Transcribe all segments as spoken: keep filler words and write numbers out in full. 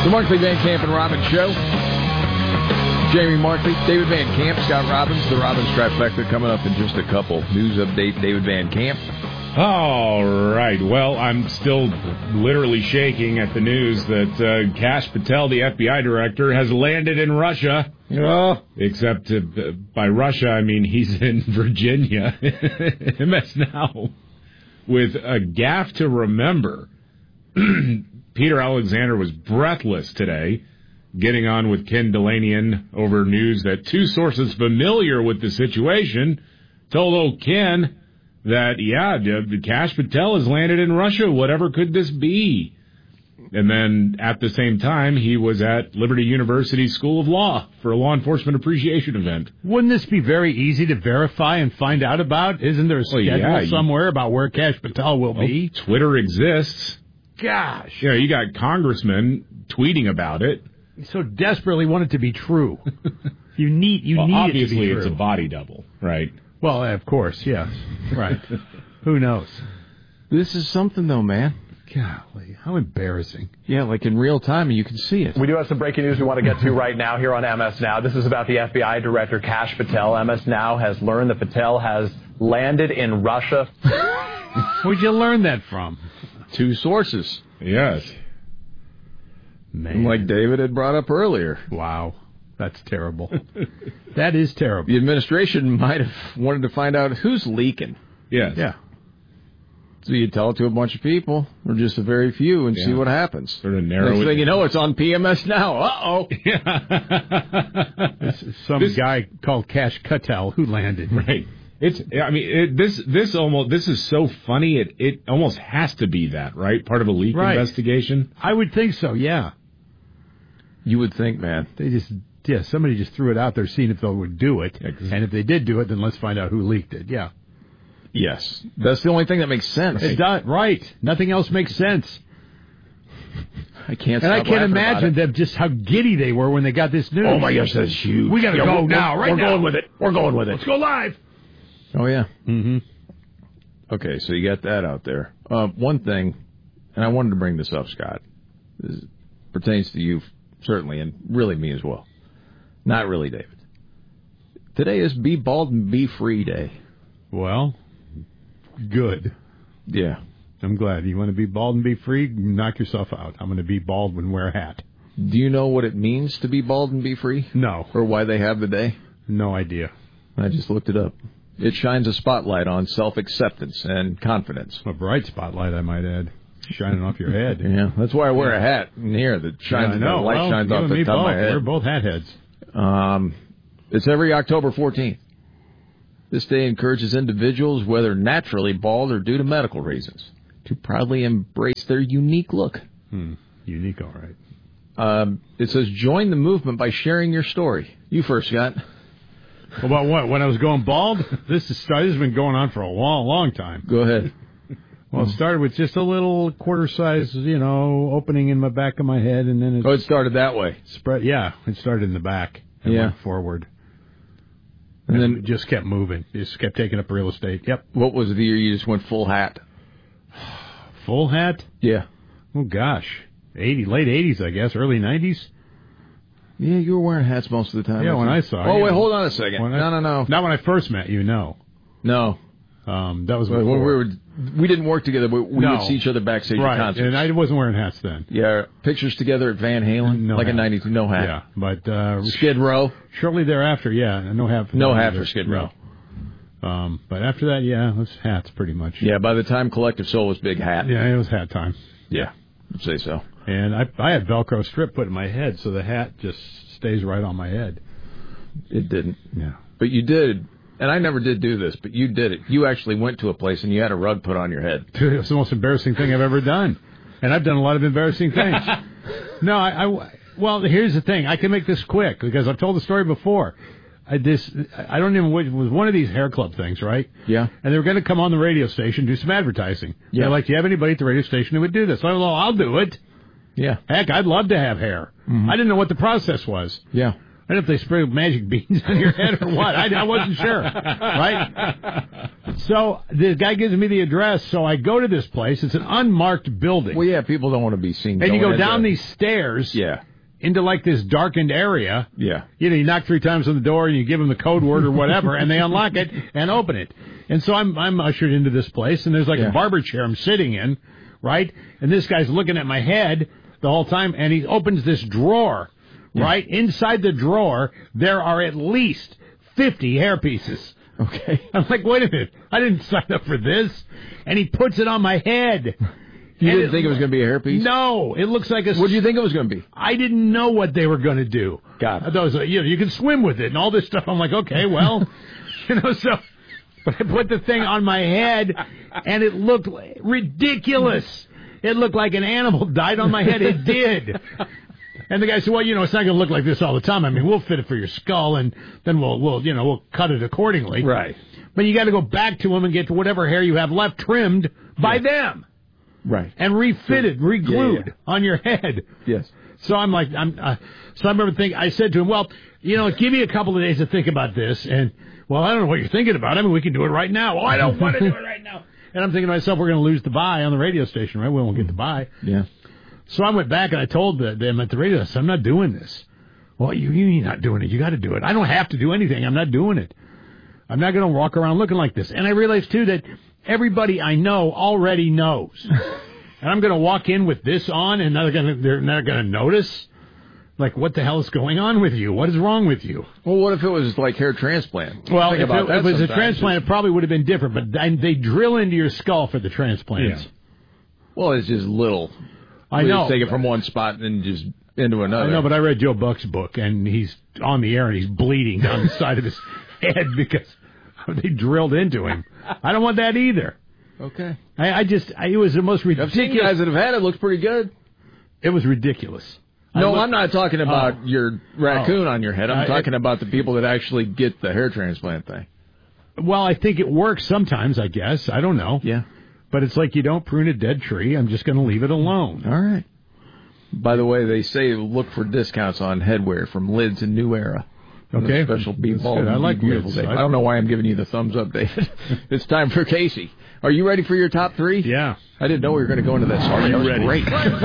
The Markley, Van Camp, and Robbins Show. Jamie Markley, David Van Camp, Scott Robbins. The Robbins trifecta coming up in just a couple. News update, David Van Camp. All right. Well, I'm still literally shaking at the news that uh, Kash Patel, the F B I director, has landed in Russia. Oh. Except uh, by Russia, I mean he's in Virginia. M S Now. With a gaffe to remember. Peter Alexander was breathless today, getting on with Ken Delanian over news that two sources familiar with the situation told old Ken that, yeah, Kash Patel has landed in Russia. Whatever could this be? And then at the same time, he was at Liberty University School of Law for a law enforcement appreciation event. Wouldn't this be very easy to verify and find out about? Isn't there a schedule well, yeah, somewhere about where Kash Patel will well, be? Twitter exists. Gosh. Yeah, you got congressmen tweeting about it. You so desperately want it to be true. You need you well, need obviously it to be true. It's a body double, right? Well, of course, yes. Right. Who knows? This is something, though, man. Golly, how embarrassing. Yeah, like in real time, and you can see it. We do have some breaking news we want to get to right now here on M S Now. This is about the F B I director, Kash Patel. M S Now has learned that Patel has landed in Russia. Where'd you learn that from? Two sources. Yes. Man. Like David had brought up earlier. Wow. That's terrible. That is terrible. The administration might have wanted to find out who's leaking. Yes. Yeah. So you tell it to a bunch of people, or just a very few, and yeah. see what happens. Sort of narrow Next it thing you know, it's on P M S Now. Uh-oh. This is some this, guy called Kash Patel who landed. Right. It's. I mean, it, this. This almost. This is so funny. It. It almost has to be that, right? Part of a leak right. investigation. I would think so. Yeah. You would think, man. They just. Yeah. Somebody just threw it out there, seeing if they would do it, yeah, and if they did do it, then let's find out who leaked it. Yeah. Yes. That's the only thing that makes sense. It does. Right. Nothing else makes sense. I can't. And I can't imagine them just how giddy they were when they got this news. Oh my gosh, that's huge. We got to yeah, go we're, now. Right we're now. We're going with it. We're going with it. Let's go live. Oh, yeah. Mm-hmm. Okay, so you got that out there. Uh, one thing, and I wanted to bring this up, Scott. This pertains to you, certainly, and really me as well. Not really, David. Today is Be Bald and Be Free Day. Well, good. Yeah. I'm glad. You want to be bald and be free? Knock yourself out. I'm going to be bald and wear a hat. Do you know what it means to be bald and be free? No. Or why they have the day? No idea. I just looked it up. It shines a spotlight on self-acceptance and confidence. A bright spotlight, I might add. Shining off your head. Yeah, that's why I wear a hat in here that shines. Yeah, I know. The light well, shines off the top of my head. We're both hat heads. Um, it's every October fourteenth. This day encourages individuals, whether naturally bald or due to medical reasons, to proudly embrace their unique look. Hmm. Unique, all right. Um, it says, join the movement by sharing your story. You first, Scott. About what? When I was going bald? This, is, this has been going on for a long, long time. Go ahead. Well, it started with just a little quarter-size, you know, opening in my back of my head, and then it... Oh, it started that way. Spread. Yeah, it started in the back and yeah. went forward. And, and then it just kept moving. It just kept taking up real estate. Yep. What was the year you just went full hat? Full hat? Yeah. Oh, gosh. eighty, late eighties, I guess. Early nineties? Yeah, you were wearing hats most of the time. Yeah, when I saw you. Oh, wait, hold on a second. When no, I, no, no. Not when I first met you, no. No. Um, that was when before. we were. We didn't work together, but we no. would see each other backstage right. at concerts. And I wasn't wearing hats then. Yeah, pictures together at Van Halen, no like hat. in ninety-two, no hat. Yeah, but... Uh, Skid Row? Shortly thereafter, yeah, no hat. For no hat for Skid Row. No. Um, but after that, yeah, it was hats pretty much. Yeah, by the time Collective Soul was big hat. Yeah, it was hat time. Yeah, I'd say so. And I, I had Velcro strip put in my head, so the hat just stays right on my head. It didn't. Yeah. But you did, and I never did do this, but you did it. You actually went to a place and you had a rug put on your head. Dude, it was the most embarrassing thing I've ever done. And I've done a lot of embarrassing things. no, I, I, well, here's the thing. I can make this quick because I've told the story before. I, this, I don't even, it was one of these hair club things, right? Yeah. And they were going to come on the radio station, do some advertising. Yeah. They're like, do you have anybody at the radio station who would do this? So I was like, I'll do it. Yeah. Heck, I'd love to have hair. Mm-hmm. I didn't know what the process was. Yeah. I don't know if they sprayed magic beans on your head or what. I, I wasn't sure, right? So the guy gives me the address, so I go to this place. It's an unmarked building. Well, yeah, people don't want to be seen. And you going go down into- these stairs Yeah, into like this darkened area. yeah. You know, you knock three times on the door and you give them the code word or whatever, and they unlock it and open it. And so I'm I'm ushered into this place, and there's like Yeah. a barber chair I'm sitting in, right? And this guy's looking at my head the whole time, and he opens this drawer, right? Inside the drawer, there are at least fifty hair pieces. Okay. I'm like, wait a minute, I didn't sign up for this. And he puts it on my head. You And didn't think it was going to be a hairpiece? No, it looks like a. What did you think it was going to be? I didn't know what they were going to do. Got it. I thought it was, you know, you can swim with it and all this stuff. I'm like, okay, well, you know, so. But I put the thing on my head, and it looked ridiculous. It looked like an animal died on my head. It did. And the guy said, well, you know, it's not going to look like this all the time. I mean, we'll fit it for your skull, and then we'll, we'll, you know, we'll cut it accordingly. Right. But you got to go back to them and get whatever hair you have left trimmed by Yeah. them Right. and refitted, Sure. re-glued Yeah, yeah. on your head. Yes. So I'm like, I'm. Uh, so I remember thinking, I said to him, well, you know, give me a couple of days to think about this. And, well, I don't know what you're thinking about. I mean, we can do it right now. Well, I don't want to do it right now. And I'm thinking to myself, we're going to lose the buy on the radio station, right? We won't get the buy. Yeah. So I went back and I told the, them at the radio, I said, I'm not doing this. Well, you, you're not doing it. You got to do it. I don't have to do anything. I'm not doing it. I'm not going to walk around looking like this. And I realized, too, that everybody I know already knows. And I'm going to walk in with this on, and they're going to they're not going to notice. Like, what the hell is going on with you? What is wrong with you? Well, what if it was like hair transplant? Well, Think if about it, that if it was a sometimes. transplant, it probably would have been different. But they, they drill into your skull for the transplants. Yeah. Well, it's just little. I We know. just take it from one spot and then just into another. I know, but I read Joe Buck's book, and he's on the air, and he's bleeding down the side of his head because they drilled into him. I don't want that either. Okay. I, I just, I, it was the most I've seen ridiculous. guys that have had it. Looks pretty good. It was ridiculous. No, I look- I'm not talking about Oh. your raccoon Oh. on your head. I'm Uh, talking it- about the people that actually get the hair transplant thing. Well, I think it works sometimes, I guess. I don't know. Yeah. But it's like you don't prune a dead tree. I'm just going to leave it alone. All right. By the way, they say look for discounts on headwear from Lids and New Era. Okay. Special That's beat ball. good. I like beautiful Lids. day. I- I don't know why I'm giving you the thumbs up, David. It's time for Casey. Are you ready for your top three? Yeah. I didn't know we were going to go into that song. That was ready? great.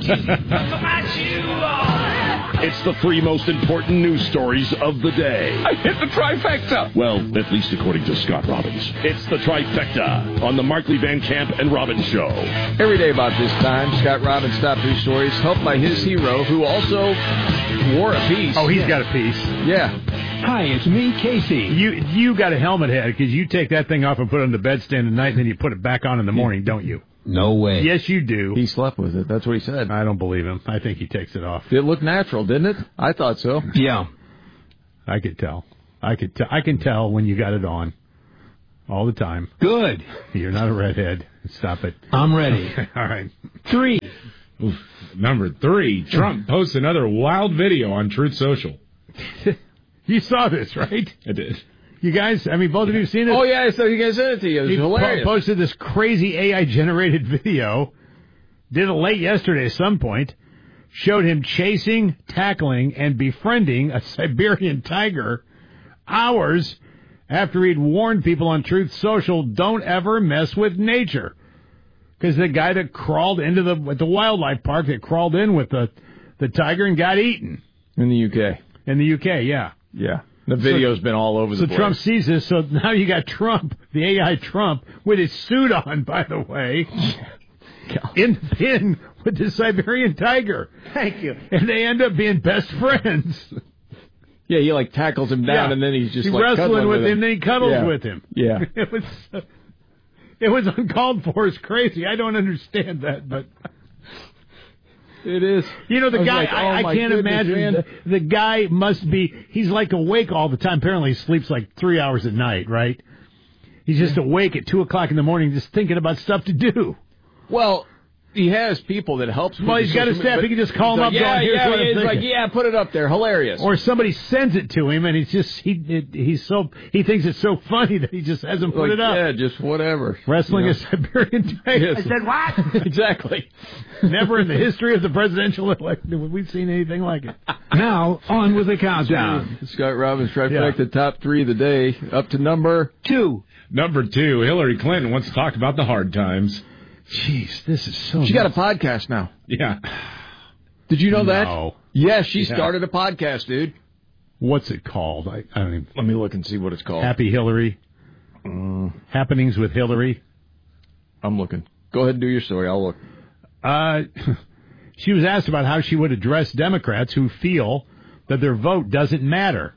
It's the three most important news stories of the day. I hit the trifecta. Well, at least according to Scott Robbins. It's the trifecta on the Markley Van Camp and Robbins Show. Every day about this time, Scott Robbins' top three stories, helped by his hero, who also wore a piece. Oh, he's got a piece. Yeah. Hi, it's me, Casey. You you got a helmet head because you take that thing off and put it on the bedstand at night, and then you put it back on in the morning, don't you? No way. Yes, you do. He slept with it. That's what he said. I don't believe him. I think he takes it off. It looked natural, didn't it? I thought so. Yeah. I could tell. I could. T- I can tell when you got it on, all the time. Good. You're not a redhead. Stop it. I'm ready. All right. Three. Oof. Number three, Trump posts another wild video on Truth Social. You saw this, right? I did. You guys. I mean, both of you seen it. Oh, yeah, I saw you guys sent it to you. It was He hilarious. po- posted this crazy A I-generated video. Did it late yesterday at some point. Showed him chasing, tackling, and befriending a Siberian tiger hours after he'd warned people on Truth Social, don't ever mess with nature. Because the guy that crawled into the at the wildlife park, that crawled in with the, the tiger and got eaten. In the U K. In the U K, yeah. Yeah. The video's been all over the So place. Trump sees this, so now you got Trump, the A I Trump, with his suit on, by the way, in the pen with the Siberian tiger. Thank you. And they end up being best friends. Yeah, he like tackles him down, Yeah. and then he's just He's like wrestling cuddling with with him, then he cuddles Yeah. with him. Yeah. It was, uh, it was uncalled for. It's crazy. I don't understand that, but... It is. You know, the I was guy, like, I, oh I my can't goodness, imagine, man. the, the guy must be, he's like awake all the time. Apparently he sleeps like three hours a night, right? He's just awake at two o'clock in the morning just thinking about stuff to do. Well, he has people that helps. Well, he's got his staff. He can just call him up. Like, yeah, going, Here's yeah. what I'm He's like, thinking. yeah, put it up there. Hilarious. Or somebody sends it to him, and he's just he it, he's so he thinks it's so funny that he just hasn't put like, it up. Yeah, just whatever. Wrestling you a Siberian tiger. Yes. I said what? Exactly. Never in the history of the presidential election have we seen anything like it. Now, on with the countdown. Scott Robbins trifecta, yeah. Top three of the day, up to number two. Number two, Hillary Clinton wants to talk about the hard times. Jeez, this is so... She nuts. got a podcast now. Yeah. Did you know no. that? Yeah, she yeah. started a podcast, dude. What's it called? I, I don't even... Let me look and see what it's called. Happy Hillary. Mm. Happenings with Hillary. I'm looking. Go ahead and do your story. I'll look. Uh, she was asked about how she would address Democrats who feel that their vote doesn't matter.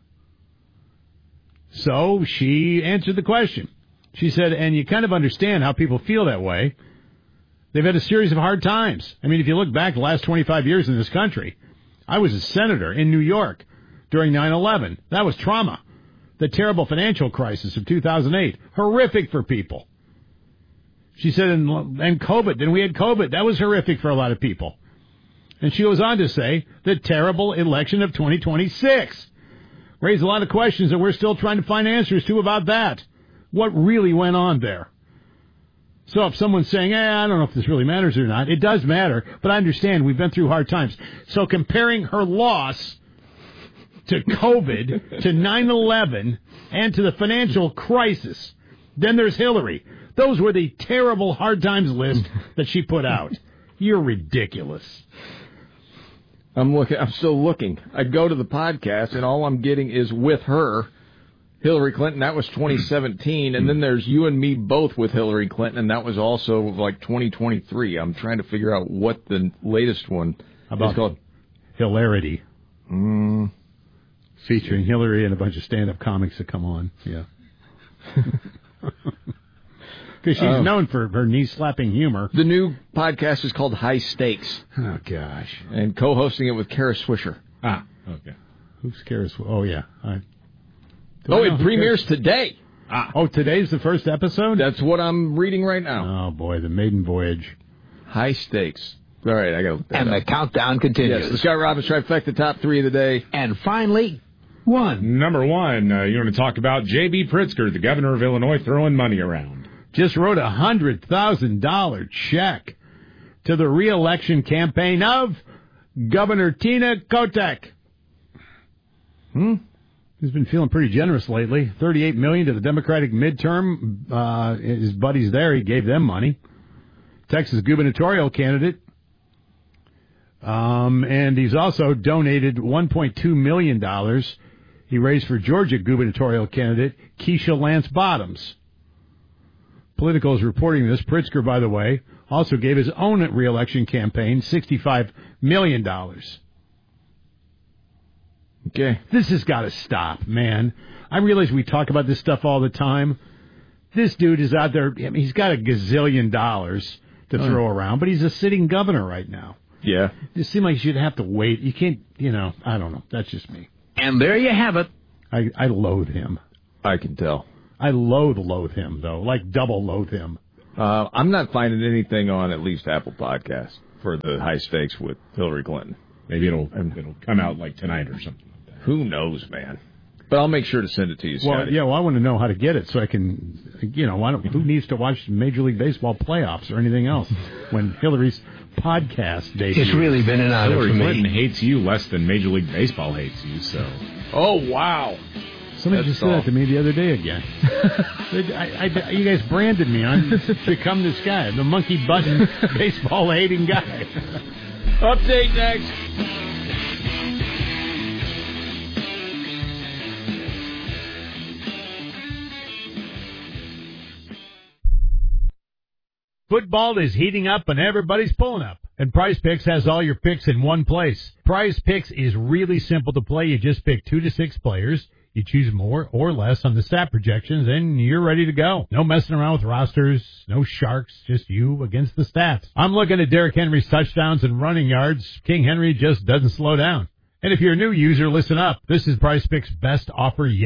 So she answered the question. She said, and you kind of understand how people feel that way. They've had a series of hard times. I mean, if you look back the last twenty-five years in this country, I was a senator in New York during nine eleven. That was trauma. The terrible financial crisis of two thousand eight. Horrific for people. She said, and, and COVID. Then we had COVID. That was horrific for a lot of people. And she goes on to say, the terrible election of twenty twenty-six. Raised a lot of questions that we're still trying to find answers to about that. What really went on there? So if someone's saying, eh, I don't know if this really matters or not, it does matter, but I understand we've been through hard times. So comparing her loss to COVID, to nine eleven, and to the financial crisis, then there's Hillary. Those were the terrible hard times list that she put out. You're ridiculous. I'm looking. I'm still looking. I go to the podcast, and all I'm getting is with her, Hillary Clinton. That was twenty seventeen, and then there's you and me both with Hillary Clinton, and that was also like twenty twenty-three. I'm trying to figure out what the latest one How is called. Hilarity. Mm. Featuring Hillary and a bunch of stand-up comics that come on. Yeah. Because she's um, known for her knee-slapping humor. The new podcast is called High Stakes. Oh, gosh. And co-hosting it with Kara Swisher. Ah, okay. Who's Kara Swisher? Oh, yeah. I, oh, it premieres Kara... today. Ah. Oh, today's the first episode? That's what I'm reading right now. Oh, boy, the maiden voyage. High Stakes. All right, I got to look that And up. the countdown continues. Yes, the Scott Robbins trifecta, top three of the day. And finally, one. Number one, uh, you're going to talk about J B. Pritzker, the governor of Illinois, throwing money around. Just wrote a one hundred thousand dollars check to the re-election campaign of Governor Tina Kotek. Hmm? He's been feeling pretty generous lately. thirty-eight million dollars to the Democratic midterm. Uh, his buddies there, he gave them money. Texas gubernatorial candidate. Um, and he's also donated one point two million dollars he raised for Georgia gubernatorial candidate Keisha Lance Bottoms. Politico is reporting this. Pritzker, by the way, also gave his own re-election campaign sixty-five million dollars. Okay. This has got to stop, man. I realize we talk about this stuff all the time. This dude is out there. I mean, he's got a gazillion dollars to oh. throw around, but he's a sitting governor right now. Yeah. It just seems like you'd have to wait. You can't, you know, I don't know. That's just me. And there you have it. I, I loathe him. I can tell. I loathe, loathe him, though. Like double loathe him. Uh, I'm not finding anything on at least Apple Podcasts for the High Stakes with Hillary Clinton. Maybe it'll it'll come out like tonight or something like that. Who knows, man? But I'll make sure to send it to you, Scotty. Well, yeah, well, I want to know how to get it so I can, you know, I don't, who needs to watch Major League Baseball playoffs or anything else when Hillary's podcast debuts? It's really been an honor Hillary for me. Clinton hates you less than Major League Baseball hates you, so. Oh, wow. Somebody That's just said all. that to me the other day again. I, I, you guys branded me on become this guy, the monkey button baseball hating guy. Update next. Football is heating up and everybody's pulling up. And Prize Picks has all your picks in one place. Prize Picks is really simple to play. You just pick two to six players. You choose more or less on the stat projections, and you're ready to go. No messing around with rosters, no sharks, just you against the stats. I'm looking at Derrick Henry's touchdowns and running yards. King Henry just doesn't slow down. And if you're a new user, listen up. This is Prize Picks' best offer yet.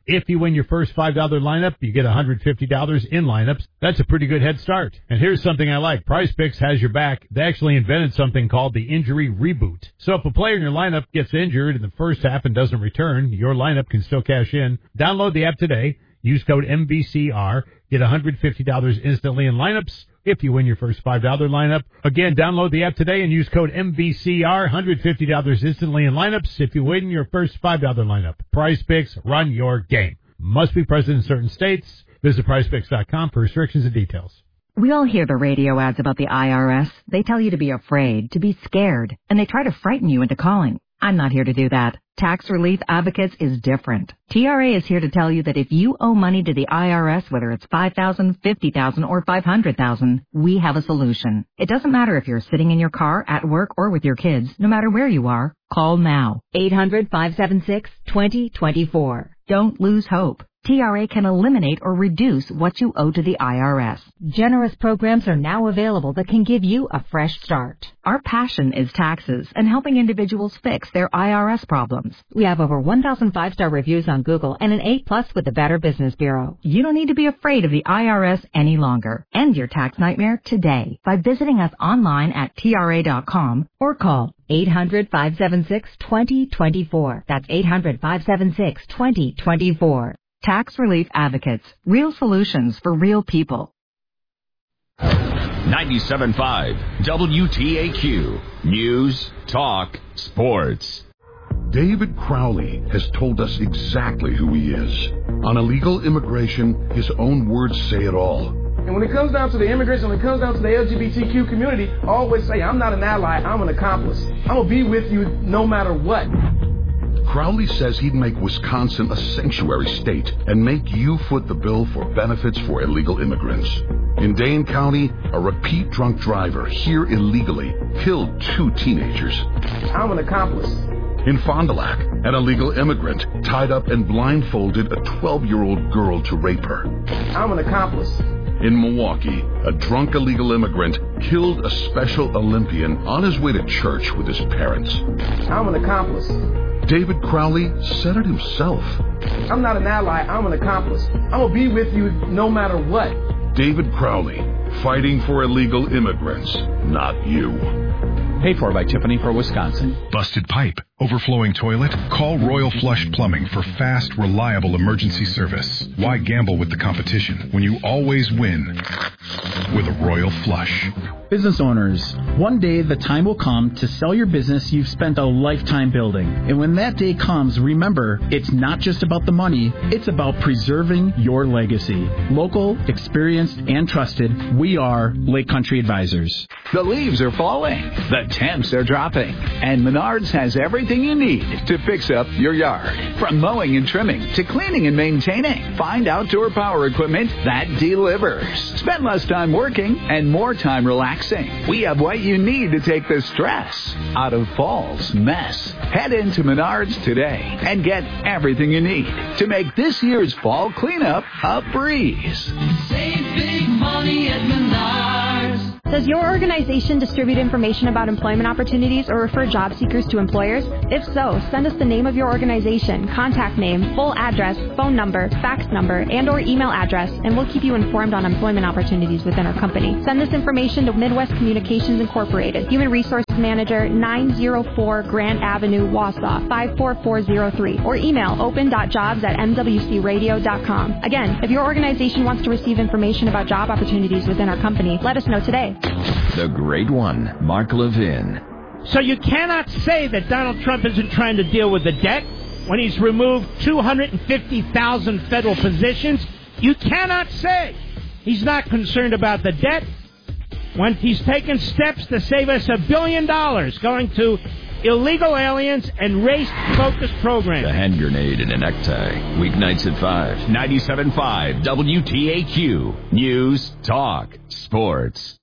If you win your first five dollars lineup, you get one hundred fifty dollars in lineups. That's a pretty good head start. And here's something I like. PrizePicks has your back. They actually invented something called the injury reboot. So if a player in your lineup gets injured in the first half and doesn't return, your lineup can still cash in. Download the app today. Use code M V C R. Get one hundred fifty dollars instantly in lineups if you win your first five dollars lineup. Again, download the app today and use code M V C R. one hundred fifty dollars instantly in lineups if you win your first five dollars lineup. PrizePicks, run your game. Must be present in certain states. Visit prize picks dot com for restrictions and details. We all hear the radio ads about the I R S. They tell you to be afraid, to be scared, and they try to frighten you into calling. I'm not here to do that. Tax Relief Advocates is different. T R A is here to tell you that if you owe money to the I R S, whether it's five thousand dollars, fifty thousand dollars, or five hundred thousand dollars, we have a solution. It doesn't matter if you're sitting in your car, at work, or with your kids. No matter where you are, call now. eight hundred, five seven six, two zero two four. Don't lose hope. T R A can eliminate or reduce what you owe to the I R S. Generous programs are now available that can give you a fresh start. Our passion is taxes and helping individuals fix their I R S problems. We have over one thousand five-star reviews on Google and an A plus with the Better Business Bureau. You don't need to be afraid of the I R S any longer. End your tax nightmare today by visiting us online at T R A dot com or call eight hundred, five seven six, two zero two four. That's eight hundred, five seven six, two zero two four. Tax Relief Advocates. Real solutions for real people. ninety-seven point five W T A Q. News, talk, sports. David Crowley has told us exactly who he is. On illegal immigration, his own words say it all. And when it comes down to the immigration, when it comes down to the L G B T Q community, I always say, I'm not an ally, I'm an accomplice. I'm going to be with you no matter what. Crowley says he'd make Wisconsin a sanctuary state and make you foot the bill for benefits for illegal immigrants. In Dane County, a repeat drunk driver here illegally killed two teenagers. I'm an accomplice. In Fond du Lac, an illegal immigrant tied up and blindfolded a twelve-year-old girl to rape her. I'm an accomplice. In Milwaukee, a drunk illegal immigrant killed a Special Olympian on his way to church with his parents. I'm an accomplice. David Crowley said it himself. I'm not an ally, I'm an accomplice. I'm going to be with you no matter what. David Crowley, fighting for illegal immigrants, not you. Paid for by Tiffany for Wisconsin. Busted pipe, overflowing toilet? Call Royal Flush Plumbing for fast, reliable emergency service. Why gamble with the competition when you always win with a Royal Flush? Business owners, one day the time will come to sell your business you've spent a lifetime building. And when that day comes, remember, it's not just about the money, it's about preserving your legacy. Local, experienced, and trusted, we are Lake Country Advisors. The leaves are falling, the temps are dropping, and Menards has everything you need to fix up your yard. From mowing and trimming to cleaning and maintaining, find outdoor power equipment that delivers. Spend less time working and more time relaxing. We have what you need to take the stress out of fall's mess. Head into Menards today and get everything you need to make this year's fall cleanup a breeze. Save big money at Menards. Does your organization distribute information about employment opportunities or refer job seekers to employers? If so, send us the name of your organization, contact name, full address, phone number, fax number, and or email address, and we'll keep you informed on employment opportunities within our company. Send this information to Midwest Communications Incorporated, Human Resources Manager, nine oh four Grand Avenue, Wausau, five four four zero three, or email open dot jobs at m w c radio dot com. Again, if your organization wants to receive information about job opportunities within our company, let us know today. The Great One, Mark Levin. So you cannot say that Donald Trump isn't trying to deal with the debt when he's removed two hundred fifty thousand federal positions. You cannot say he's not concerned about the debt when he's taken steps to save us a billion dollars going to illegal aliens and race-focused programs. The hand grenade in a necktie. Weeknights at five. ninety-seven point five W T A Q. News, talk, sports.